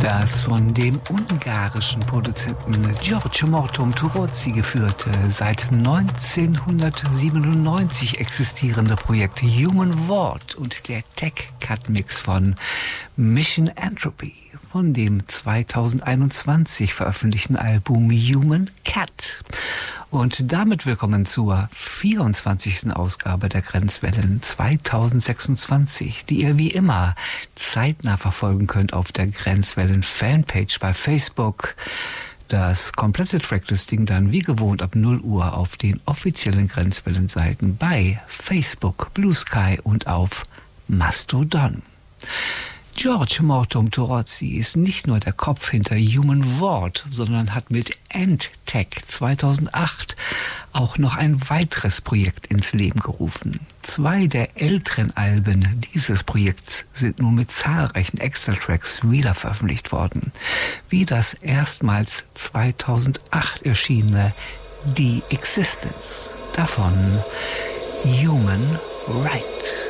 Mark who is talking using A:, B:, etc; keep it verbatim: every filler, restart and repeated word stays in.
A: Das von dem ungarischen Produzenten Giorgio Morotum-Turozzi geführte, seit neunzehnhundertsiebenundneunzig existierende Projekt Human Ward und der Tech-Cut-Mix von Mission Entropy von dem zweitausendeinundzwanzig veröffentlichten Album Human Cat. Und damit willkommen zur vierundzwanzigsten Ausgabe der Grenzwellen zweitausendsechsundzwanzig, die ihr wie immer zeitnah verfolgen könnt auf der Grenzwellen Fanpage bei Facebook. Das komplette Tracklisting dann wie gewohnt ab null Uhr auf den offiziellen Grenzwellenseiten bei Facebook, Blue Sky und auf Mastodon. Giorgio Morotum-Turozzi ist nicht nur der Kopf hinter Human Ward, sondern hat mit Endtech zweitausendacht auch noch ein weiteres Projekt ins Leben gerufen. Zwei der älteren Alben dieses Projekts sind nun mit zahlreichen Extra-Tracks wieder veröffentlicht worden, wie das erstmals zweitausendacht erschienene The Existence. Davon Human Right.